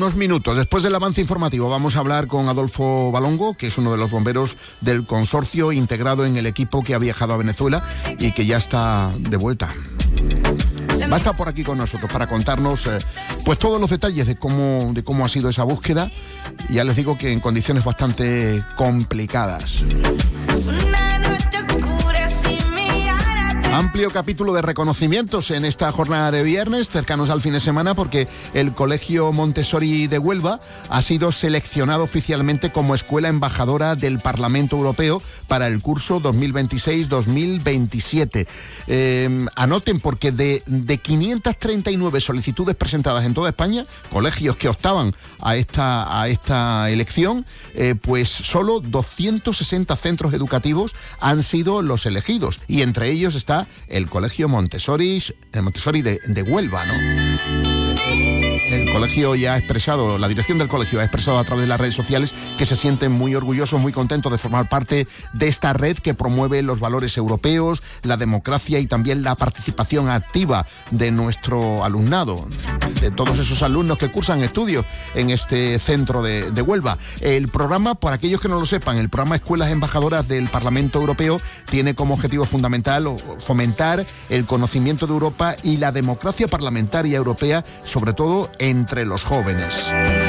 unos minutos, después del avance informativo, vamos a hablar con Adolfo Balongo, que es uno de los bomberos del consorcio integrado en el equipo que ha viajado a Venezuela y que ya está de vuelta. Va a estar por aquí con nosotros para contarnos pues todos los detalles de cómo ha sido esa búsqueda. Ya les digo que en condiciones bastante complicadas. Amplio capítulo de reconocimientos en esta jornada de viernes, cercanos al fin de semana, porque el Colegio Montessori de Huelva ha sido seleccionado oficialmente como escuela embajadora del Parlamento Europeo para el curso 2026-2027. Anoten, porque de 539 solicitudes presentadas en toda España, colegios que optaban a esta elección, pues solo 260 centros educativos han sido los elegidos, y entre ellos está el Colegio Montessori de Huelva, ¿no? El colegio ya ha expresado, la dirección del colegio ha expresado a través de las redes sociales que se sienten muy orgullosos, muy contentos de formar parte de esta red que promueve los valores europeos, la democracia y también la participación activa de nuestro alumnado, de todos esos alumnos que cursan estudios en este centro de Huelva. El programa, por aquellos que no lo sepan, el programa Escuelas Embajadoras del Parlamento Europeo tiene como objetivo fundamental fomentar el conocimiento de Europa y la democracia parlamentaria europea, sobre todo entre los jóvenes.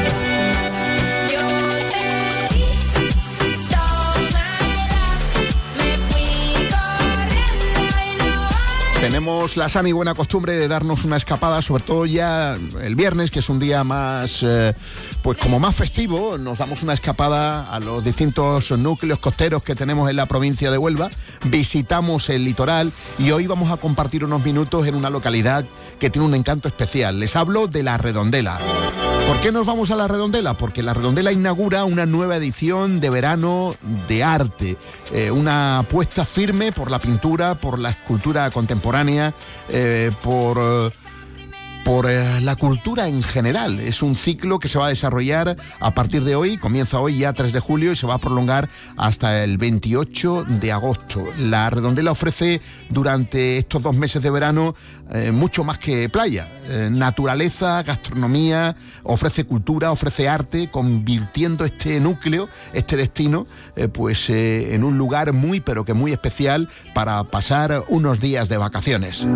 Tenemos la sana y buena costumbre de darnos una escapada, sobre todo ya el viernes, que es un día más, pues como más festivo. Nos damos una escapada a los distintos núcleos costeros que tenemos en la provincia de Huelva. Visitamos el litoral y hoy vamos a compartir unos minutos en una localidad que tiene un encanto especial. Les hablo de La Redondela. ¿Por qué nos vamos a La Redondela? Porque La Redondela inaugura una nueva edición de verano de arte, una apuesta firme por la pintura, por la escultura contemporánea, por la cultura en general. Es un ciclo que se va a desarrollar a partir de hoy, comienza hoy ya 3 de julio y se va a prolongar hasta el 28 de agosto. La Redondela ofrece durante estos 2 meses de verano mucho más que playa, naturaleza, gastronomía, ofrece cultura, ofrece arte, convirtiendo este núcleo, este destino, en un lugar muy pero que muy especial para pasar unos días de vacaciones.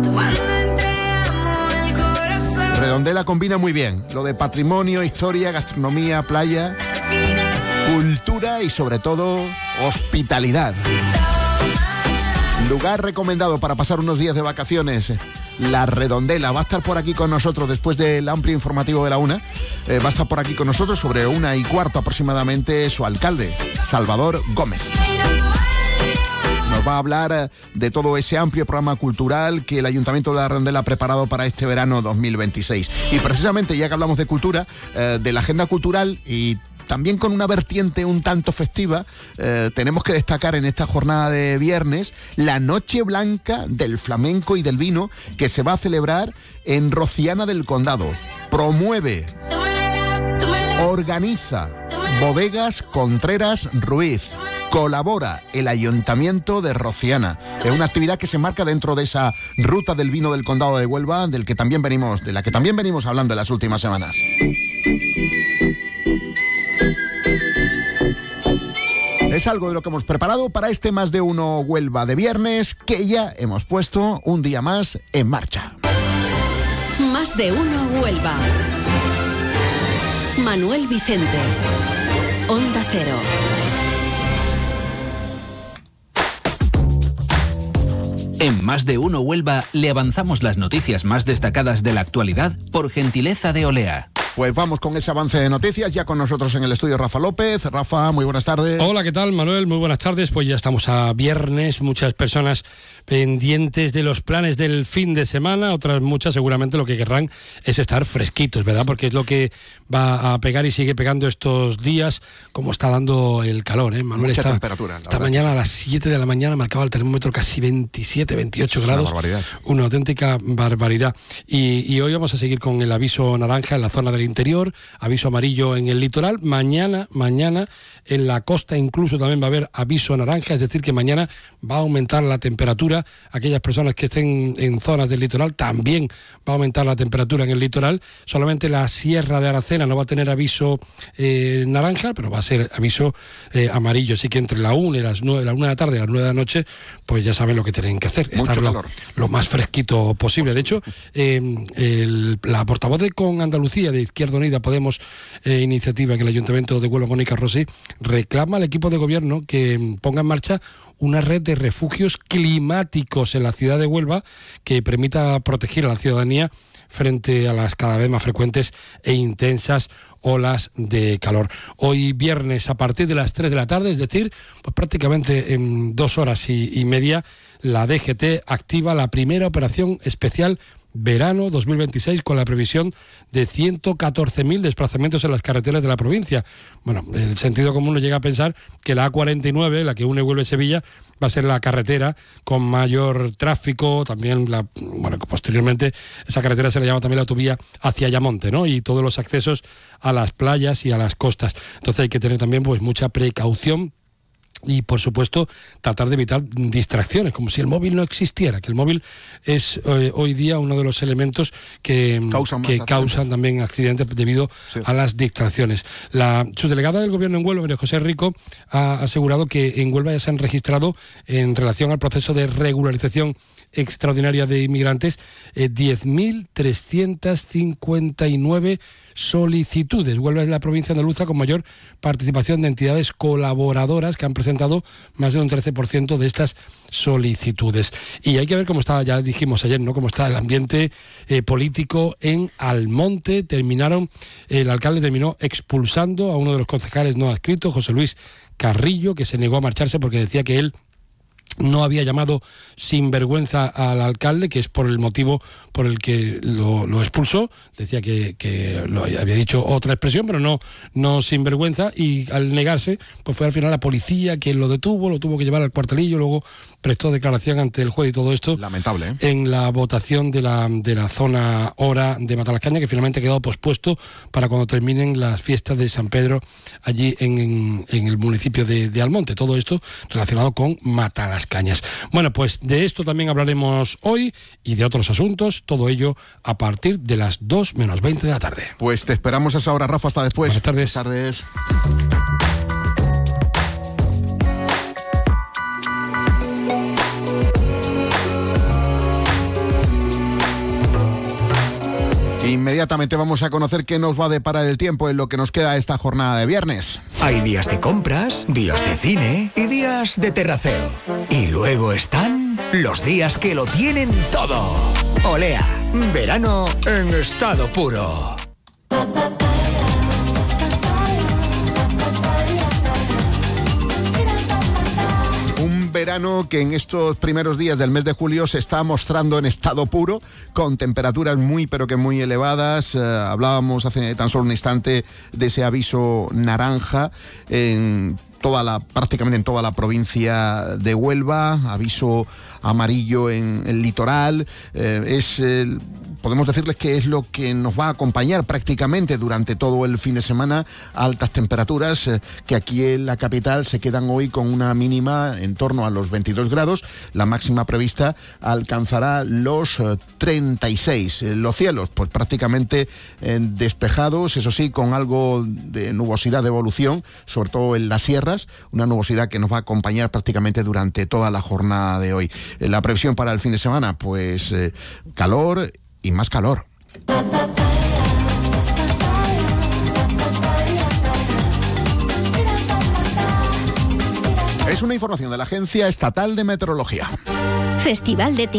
Redondela combina muy bien lo de patrimonio, historia, gastronomía, playa, cultura y sobre todo hospitalidad. Lugar recomendado para pasar unos días de vacaciones, La Redondela. Va a estar por aquí con nosotros después del amplio informativo de la 1. Va a estar por aquí con nosotros sobre 1:15 aproximadamente su alcalde, Salvador Gómez. Nos va a hablar de todo ese amplio programa cultural que el Ayuntamiento de La Redondela ha preparado para este verano 2026. Y precisamente, ya que hablamos de cultura, de la agenda cultural y también con una vertiente un tanto festiva, tenemos que destacar en esta jornada de viernes la Noche Blanca del Flamenco y del Vino, que se va a celebrar en Rociana del Condado. Promueve, organiza Bodegas Contreras Ruiz. Colabora el Ayuntamiento de Rociana. Es una actividad que se marca dentro de esa ruta del vino del Condado de Huelva, de la que también venimos hablando en las últimas semanas. Es algo de lo que hemos preparado para este Más de Uno Huelva de viernes, que ya hemos puesto un día más en marcha. Más de Uno Huelva. Manuel Vicente. Onda Cero. En Más de Uno Huelva le avanzamos las noticias más destacadas de la actualidad por gentileza de Olea. Pues vamos con ese avance de noticias, ya con nosotros en el estudio Rafa López. Rafa, muy buenas tardes. Hola, ¿qué tal, Manuel? Muy buenas tardes. Pues ya estamos a viernes, muchas personas pendientes de los planes del fin de semana, otras muchas seguramente lo que querrán es estar fresquitos, ¿verdad? Sí. Porque es lo que va a pegar y sigue pegando estos días, como está dando el calor, ¿eh? Manuel, mucha temperatura. Esta mañana a las 7 de la mañana marcaba el termómetro casi 27, 28 grados. Una barbaridad. Una auténtica barbaridad. Y hoy vamos a seguir con el aviso naranja en la zona del del interior, aviso amarillo en el litoral. Mañana en la costa incluso también va a haber aviso naranja, es decir que mañana va a aumentar la temperatura. Aquellas personas que estén en zonas del litoral también va a aumentar la temperatura en el litoral. Solamente la Sierra de Aracena no va a tener aviso naranja, pero va a ser aviso amarillo. Así que entre la 1 y la 1 de la tarde y las 9 de la noche, pues ya saben lo que tienen que hacer. Mucho estar calor. Lo más fresquito posible. De hecho, la portavoz de Con Andalucía, de Izquierda Unida Podemos, iniciativa en el Ayuntamiento de Huelva, Mónica Rossi, reclama al equipo de gobierno que ponga en marcha una red de refugios climáticos en la ciudad de Huelva que permita proteger a la ciudadanía frente a las cada vez más frecuentes e intensas olas de calor. Hoy viernes a partir de las 3 de la tarde, es decir, pues prácticamente en 2 horas y media, la DGT activa la primera operación especial verano 2026 con la previsión de 114.000 desplazamientos en las carreteras de la provincia. Bueno, el sentido común nos llega a pensar que la A49, la que une Huelva y Sevilla, va a ser la carretera con mayor tráfico, también posteriormente esa carretera se le llama también la autovía hacia Ayamonte, ¿no? Y todos los accesos a las playas y a las costas. Entonces hay que tener también pues mucha precaución y, por supuesto, tratar de evitar distracciones, como si el móvil no existiera, que el móvil es hoy día uno de los elementos que causan también accidentes debido a las distracciones. La subdelegada del Gobierno en Huelva, María José Rico, ha asegurado que en Huelva ya se han registrado, en relación al proceso de regularización extraordinaria de inmigrantes, 10.359 solicitudes. Huelva es la provincia andaluza con mayor participación de entidades colaboradoras que han presentado más de un 13% de estas solicitudes. Y hay que ver cómo está, ya dijimos ayer, ¿no?, cómo está el ambiente político en Almonte. El alcalde terminó expulsando a uno de los concejales no adscritos, José Luis Carrillo, que se negó a marcharse porque decía que él no había llamado sinvergüenza al alcalde, que es por el motivo por el que lo expulsó. Decía que lo había dicho otra expresión, pero no sinvergüenza, y al negarse, pues fue al final la policía quien lo tuvo que llevar al cuartelillo, luego prestó declaración ante el juez y todo esto. Lamentable, ¿eh? En la votación de la zona hora de Matalascaña, que finalmente ha quedado pospuesto para cuando terminen las fiestas de San Pedro allí en el municipio de Almonte. Todo esto relacionado con Matalascañas. Bueno, pues de esto también hablaremos hoy y de otros asuntos, todo ello a partir de las 2 menos 20 de la tarde. Pues te esperamos a esa hora, Rafa, hasta después. Buenas tardes. Buenas tardes. Inmediatamente vamos a conocer qué nos va a deparar el tiempo en lo que nos queda esta jornada de viernes. Hay días de compras, días de cine y días de terraceo. Y luego están los días que lo tienen todo. Olea, verano en estado puro. Un verano que en estos primeros días del mes de julio se está mostrando en estado puro, con temperaturas muy pero que muy elevadas. Hablábamos hace tan solo un instante de ese aviso naranja prácticamente en toda la provincia de Huelva, aviso amarillo en el litoral. Podemos decirles que es lo que nos va a acompañar prácticamente durante todo el fin de semana, altas temperaturas que aquí en la capital se quedan hoy con una mínima en torno a los 22 grados, la máxima prevista alcanzará los 36. Los cielos pues prácticamente despejados, eso sí, con algo de nubosidad de evolución, sobre todo en las sierras, una nubosidad que nos va a acompañar prácticamente durante toda la jornada de hoy. La previsión para el fin de semana, pues calor y más calor. Es una información de la Agencia Estatal de Meteorología. Festival de